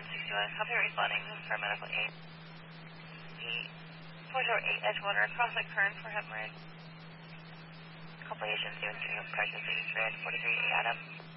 1061, copy responding for medical aid. The 408 Edgewater, cross-leg current for hemorrhoid. Complications, doing pressure, 43 Adam.